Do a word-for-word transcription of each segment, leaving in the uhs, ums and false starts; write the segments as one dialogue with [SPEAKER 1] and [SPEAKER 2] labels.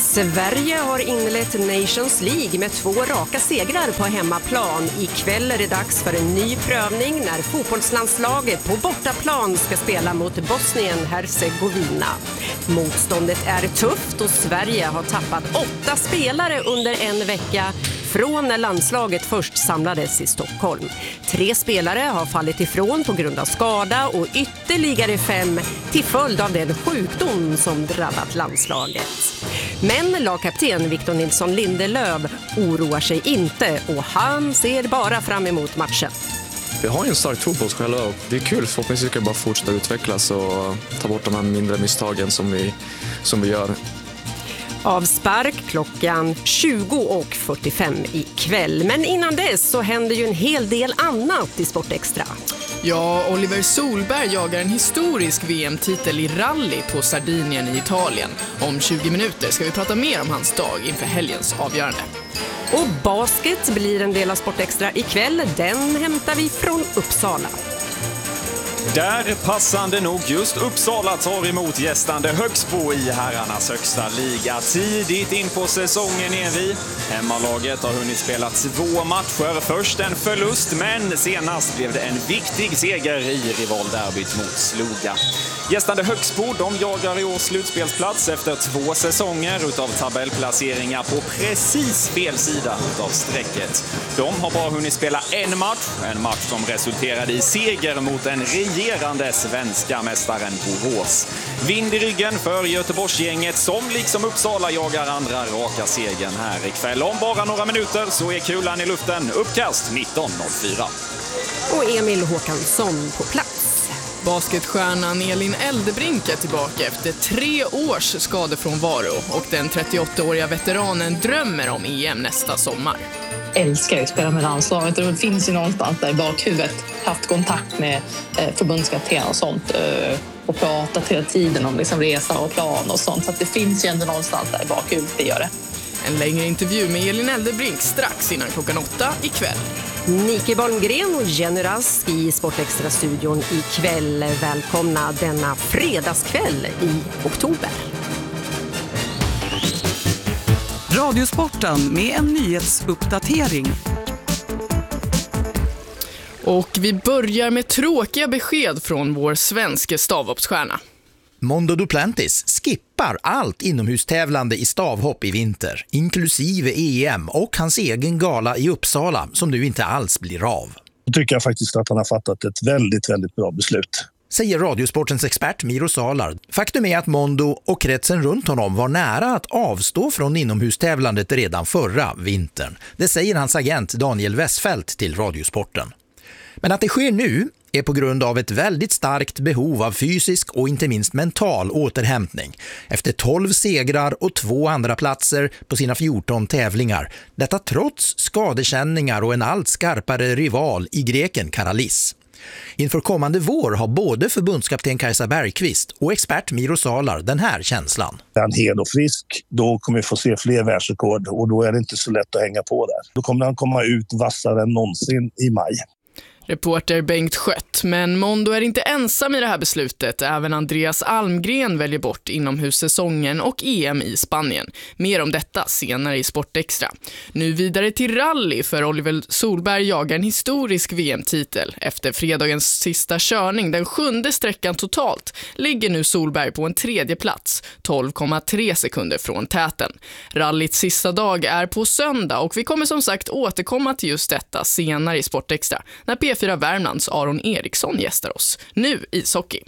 [SPEAKER 1] Sverige har inlett Nations League med två raka segrar på hemmaplan. Ikväll är det dags för en ny prövning när fotbollslandslaget på bortaplan ska spela mot Bosnien-Hercegovina. Motståndet är tufft och Sverige har tappat åtta spelare under en vecka från när landslaget först samlades i Stockholm. Tre spelare har fallit ifrån på grund av skada och ytterligare fem till följd av den sjukdom som drabbat landslaget. Men lagkapten Victor Nilsson Lindelöf oroar sig inte och han ser bara fram emot matchen.
[SPEAKER 2] Vi har ju en stark tro på oss själva och det är kul. Förhoppningsvis ska vi bara fortsätta utvecklas och ta bort de här mindre misstagen som vi, som vi gör.
[SPEAKER 1] Avspark klockan tjugo och fyrtiofem ikväll. Men innan dess så händer ju en hel del annat i Sportextra.
[SPEAKER 3] Ja, Oliver Solberg jagar en historisk V M-titel i rally på Sardinien i Italien. Om tjugo minuter ska vi prata mer om hans dag inför helgens avgörande.
[SPEAKER 1] Och basket blir en del av Sportextra ikväll. Den hämtar vi från Uppsala.
[SPEAKER 4] Där passande nog just Uppsala tar emot gästande Högsbo i herrarnas högsta liga. Tidigt in på säsongen är vi. Hemmalaget har hunnit spela två matcher. Först en förlust, men senast blev det en viktig seger i rivalderbyt mot Sloga. Gästande Högsbo, de jagar i år slutspelsplats efter två säsonger utav tabellplaceringar på precis fel sida utav strecket. De har bara hunnit spela en match, en match som resulterade i seger mot en regerande svenska mästaren Borås. Vind i ryggen för Göteborgsgänget som liksom Uppsala jagar andra raka segern här ikväll. Om bara några minuter så är kulan i luften. Uppkast nitton noll fyra.
[SPEAKER 1] Och Emil Håkansson på plats.
[SPEAKER 3] Basketstjärnan Elin Eldebrink är tillbaka efter tre års skadefrånvaro och den trettioåttaåriga veteranen drömmer om E M nästa sommar.
[SPEAKER 5] Älskar ju att spela med landslaget och det finns ju någonstans där i bakhuvudet haft kontakt med eh, förbundskapten och sånt eh, och pratat hela tiden om liksom resa och plan och sånt, så att det finns ju ändå någonstans där i bakhuvudet, det gör det.
[SPEAKER 3] En längre intervju med Elin Eldebrink strax innan klockan åtta ikväll.
[SPEAKER 1] Nike Bolmgren och Jenny Rask i Sportextra-studion ikväll. Välkomna denna fredagskväll i oktober.
[SPEAKER 6] Radiosporten med en nyhetsuppdatering.
[SPEAKER 3] Och vi börjar med tråkiga besked från vår svenska stavhoppsstjärna.
[SPEAKER 7] Mondo Duplantis skippar allt inomhustävlande i stavhopp i vinter, inklusive E M och hans egen gala i Uppsala som nu inte alls blir av.
[SPEAKER 8] Jag tycker jag faktiskt att han har fattat ett väldigt, väldigt bra beslut.
[SPEAKER 7] Säger Radiosportens expert Miro Salard. Faktum är att Mondo och kretsen runt honom var nära att avstå från inomhustävlandet redan förra vintern. Det säger hans agent Daniel Westfält till Radiosporten. Men att det sker nu är på grund av ett väldigt starkt behov av fysisk och inte minst mental återhämtning efter tolv segrar och två andra platser på sina fjorton tävlingar. Detta trots skadekänningar och en allt skarpare rival i greken Karalis. Inför kommande vår har både förbundskapten Kajsa Bergqvist och expert Miro Salar den här känslan.
[SPEAKER 8] Är han hel och frisk, då kommer vi få se fler världsrekord och då är det inte så lätt att hänga på där. Då kommer han komma ut vassare än någonsin i maj.
[SPEAKER 3] Reporter Bengt Skött, men Mondo är inte ensam i det här beslutet. Även Andreas Almgren väljer bort inomhussäsongen och E M i Spanien. Mer om detta senare i Sportextra. Nu vidare till rally, för Oliver Solberg jagar en historisk V M-titel. Efter fredagens sista körning, den sjunde sträckan totalt, ligger nu Solberg på en tredje plats, tolv komma tre sekunder från täten. Rallyts sista dag är på söndag och vi kommer som sagt återkomma till just detta senare i Sportextra när P fyra Värmlands Aron Eriksson gästar oss. Nu ishockey.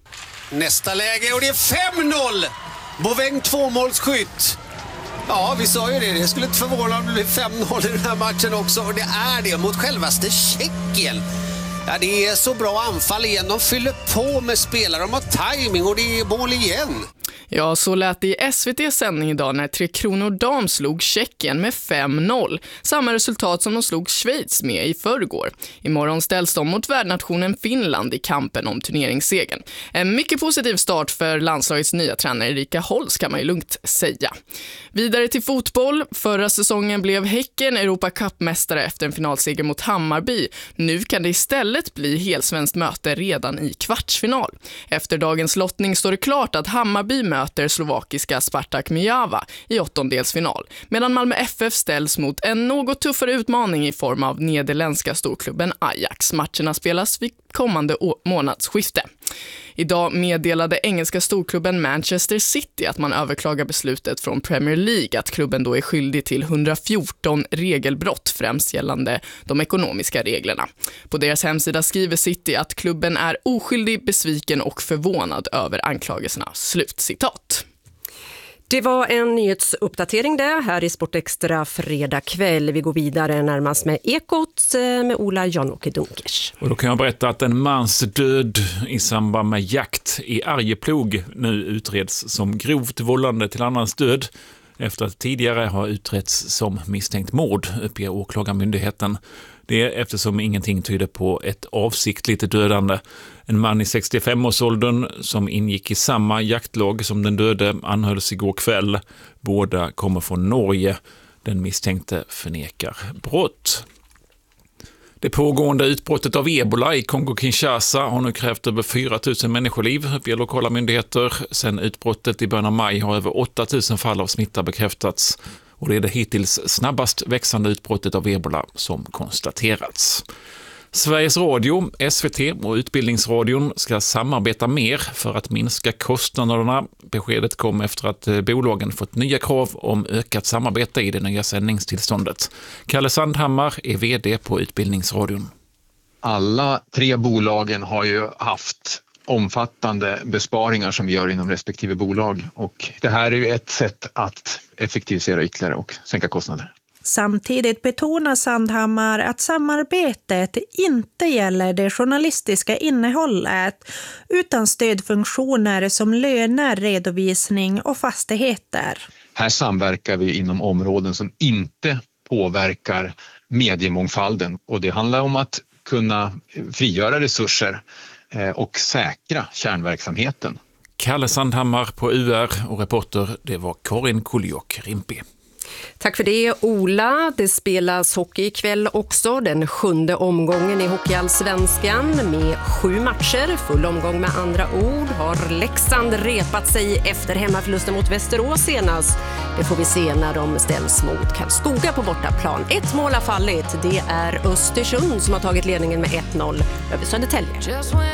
[SPEAKER 9] Nästa läge och det är fem noll! Boväng tvåmålsskytt. Ja, vi sa ju det. Det skulle inte förvåna om det blir fem noll i den här matchen också. Och det är det mot självaste Tjeckien. Ja, det är så bra anfall igen. De fyller på med spelare. De har timing och det är mål igen.
[SPEAKER 3] Ja, så lät det i S V T:s sändning idag när Tre Kronor Dam slog Tjeckien med fem noll. Samma resultat som de slog Schweiz med i förrgår. Imorgon ställs de mot värdnationen Finland i kampen om turneringssegern. En mycket positiv start för landslagets nya tränare Erika Holst kan man ju lugnt säga. Vidare till fotboll. Förra säsongen blev Häcken Europa Cup-mästare efter en finalseger mot Hammarby. Nu kan det istället bli helsvenskt möte redan i kvartsfinal. Efter dagens lottning står det klart att Hammarby möter möter slovakiska Spartak Mijava i åttondelsfinal, medan Malmö F F ställs mot en något tuffare utmaning i form av nederländska storklubben Ajax. Matcherna spelas vid kommande månadsskifte. Idag meddelade engelska storklubben Manchester City att man överklagar beslutet från Premier League att klubben då är skyldig till hundrafjorton regelbrott, främst gällande de ekonomiska reglerna. På deras hemsida skriver City att klubben är oskyldig, besviken och förvånad över anklagelserna. Slutcitat.
[SPEAKER 1] Det var en nyhetsuppdatering där här i Sportextra fredag kväll. Vi går vidare närmast med Ekot med Ola Jan-Åke Dunkers.
[SPEAKER 10] Och då kan jag berätta att en mans död i samband med jakt i Arjeplog nu utreds som grovt vållande till annans död efter att tidigare ha utretts som misstänkt mord, uppger åklagarmyndigheten. Det är eftersom ingenting tyder på ett avsiktligt dödande. En man i sextiofem-årsåldern som ingick i samma jaktlag som den döde anhölls igår kväll. Båda kommer från Norge. Den misstänkte förnekar brott. Det pågående utbrottet av ebola i Kongo-Kinshasa har nu krävt över fyra tusen människoliv, uppger lokala myndigheter. Sen utbrottet i början av maj har över åtta tusen fall av smitta bekräftats. Och det är det hittills snabbast växande utbrottet av ebola som konstaterats. Sveriges Radio, S V T och Utbildningsradion ska samarbeta mer för att minska kostnaderna. Beskedet kom efter att bolagen fått nya krav om ökat samarbete i det nya sändningstillståndet. Kalle Sandhammar är vd på Utbildningsradion.
[SPEAKER 11] Alla tre bolagen har ju haft omfattande besparingar som vi gör inom respektive bolag, och det här är ju ett sätt att effektivisera ytterligare och sänka kostnader.
[SPEAKER 12] Samtidigt betonar Sandhammar att samarbetet inte gäller det journalistiska innehållet utan stödfunktioner som löner, redovisning och fastigheter.
[SPEAKER 11] Här samverkar vi inom områden som inte påverkar mediemångfalden, och det handlar om att kunna frigöra resurser och säkra kärnverksamheten.
[SPEAKER 10] Kalle Sandhammar på U R och reporter, det var Karin Kuljok-Rimpi.
[SPEAKER 1] Tack för det, Ola. Det spelas hockey ikväll också. Den sjunde omgången i Hockeyallsvenskan med sju matcher. Full omgång med andra ord. Har Leksand repat sig efter hemmaförlusten mot Västerås senast? Det får vi se när de ställs mot Karlskoga på bortaplan. Ett mål har fallit. Det är Östersund som har tagit ledningen med ett noll över Södertälje.